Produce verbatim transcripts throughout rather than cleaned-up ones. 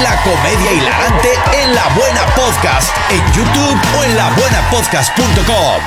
La comedia hilarante en La Buena Podcast, en YouTube o en la buena podcast punto com.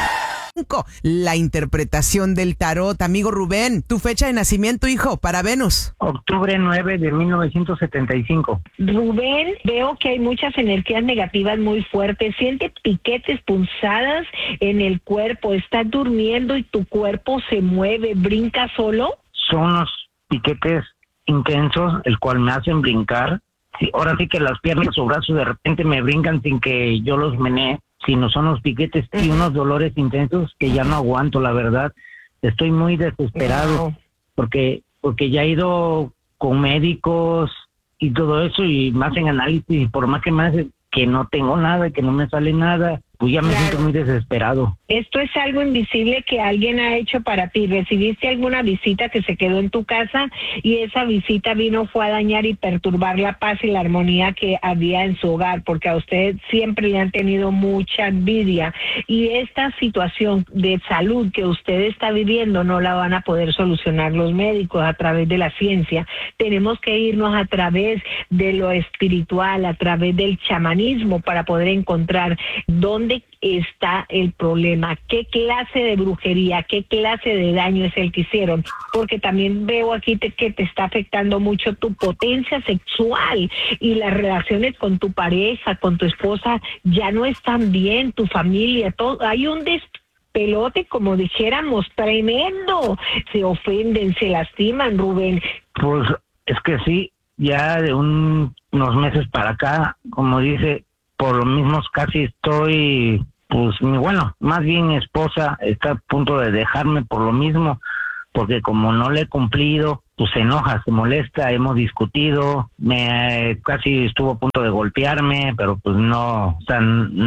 La interpretación del tarot. Amigo Rubén, tu fecha de nacimiento, hijo, para Venus. Octubre nueve de mil novecientos setenta y cinco. Rubén, veo que hay muchas energías negativas muy fuertes. Siente piquetes, punzadas en el cuerpo. Estás durmiendo y tu cuerpo se mueve, brinca solo. Son unos piquetes intensos, el cual me hacen brincar. Sí, ahora sí que las piernas o brazos de repente me brincan sin que yo los menee, sino son unos piquetes y unos dolores intensos que ya no aguanto, la verdad. Estoy muy desesperado No. porque porque ya he ido con médicos y todo eso y me hacen análisis y por más que me hacen que no tengo nada, que no me sale nada, pues ya me Claro. siento muy desesperado. Esto es algo invisible que alguien ha hecho para ti. ¿Recibiste alguna visita que se quedó en tu casa y esa visita vino, fue a dañar y perturbar la paz y la armonía que había en su hogar? Porque a usted siempre le han tenido mucha envidia y esta situación de salud que usted está viviendo no la van a poder solucionar los médicos a través de la ciencia. Tenemos que irnos a través de lo espiritual, a través del chamanismo para poder encontrar dónde está el problema, qué clase de brujería, qué clase de daño es el que hicieron, porque también veo aquí te, que te está afectando mucho tu potencia sexual y las relaciones con tu pareja, con tu esposa ya no están bien, tu familia, todo, hay un despelote, como dijéramos, tremendo, se ofenden, se lastiman, Rubén. Pues es que sí, ya de un, unos meses para acá, como dice, por lo mismo casi estoy, pues mi, bueno, más bien mi esposa está a punto de dejarme por lo mismo, porque como no le he cumplido, pues se enoja, se molesta, hemos discutido, me casi estuvo a punto de golpearme, pero pues no, o sea,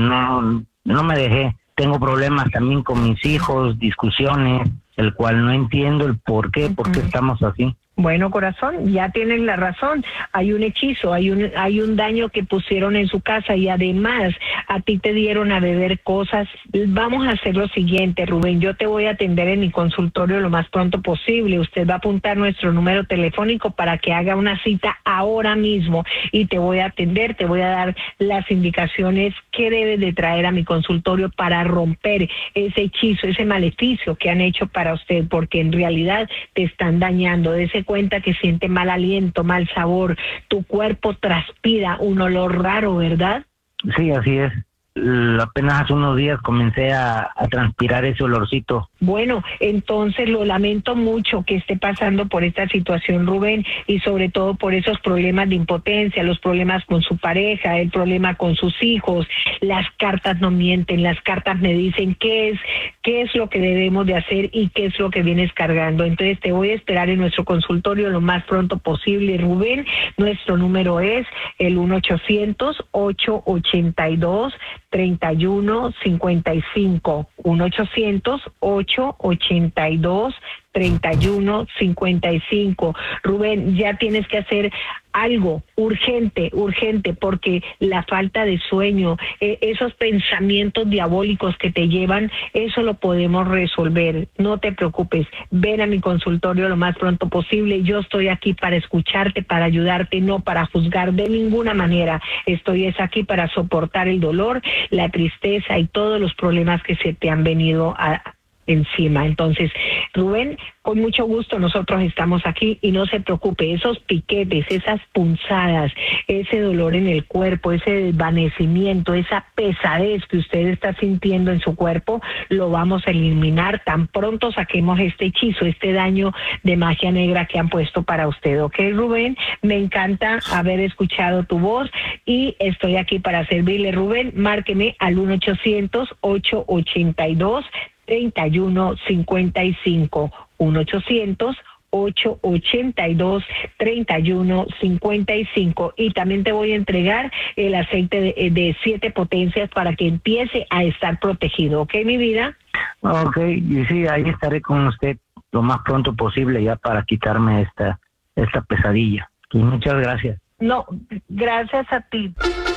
no, no me dejé. Tengo problemas también con mis hijos, discusiones, el cual no entiendo el por qué, por qué estamos así. Bueno, corazón, ya tienes la razón. Hay un hechizo, hay un hay un daño que pusieron en su casa y además a ti te dieron a beber cosas. Vamos a hacer lo siguiente, Rubén. Yo te voy a atender en mi consultorio lo más pronto posible. Usted va a apuntar nuestro número telefónico para que haga una cita ahora mismo y te voy a atender, te voy a dar las indicaciones que debes de traer a mi consultorio para romper ese hechizo, ese maleficio que han hecho para usted, porque en realidad te están dañando. De ese cuenta que siente mal aliento, mal sabor, tu cuerpo transpira un olor raro, ¿verdad? Sí, así es. L- Apenas hace unos días comencé a, a transpirar ese olorcito. Bueno, entonces lo lamento mucho que esté pasando por esta situación, Rubén, y sobre todo por esos problemas de impotencia, los problemas con su pareja, el problema con sus hijos. Las cartas no mienten, las cartas me dicen qué es, qué es lo que debemos de hacer y qué es lo que vienes cargando. Entonces te voy a esperar en nuestro consultorio lo más pronto posible, Rubén. Nuestro número es el uno ochocientos, ocho ochenta y dos, treinta y uno cincuenta y cinco, uno ochocientos, ocho ochenta y dos, treinta y uno cincuenta y cinco. Rubén, ya tienes que hacer algo urgente, urgente, porque la falta de sueño, eh, esos pensamientos diabólicos que te llevan, eso lo podemos resolver. No te preocupes, ven a mi consultorio lo más pronto posible. Yo estoy aquí para escucharte, para ayudarte, no para juzgar de ninguna manera. Estoy es aquí para soportar el dolor, la tristeza y todos los problemas que se te han venido a encima. Entonces, Rubén, con mucho gusto nosotros estamos aquí y no se preocupe, esos piquetes, esas punzadas, ese dolor en el cuerpo, ese desvanecimiento, esa pesadez que usted está sintiendo en su cuerpo, lo vamos a eliminar tan pronto saquemos este hechizo, este daño de magia negra que han puesto para usted. ¿Ok, Rubén? Me encanta haber escuchado tu voz y estoy aquí para servirle, Rubén. Márqueme al uno ochocientos, ocho ochenta y dos, treinta y uno cincuenta y cinco, uno ochocientos, ocho ochenta y dos, treinta y uno cincuenta y cinco. Y también te voy a entregar el aceite de, de siete potencias para que empiece a estar protegido. ¿Ok, mi vida? Ok, y sí, ahí estaré con usted lo más pronto posible ya para quitarme esta, esta pesadilla. Y muchas gracias. No, gracias a ti.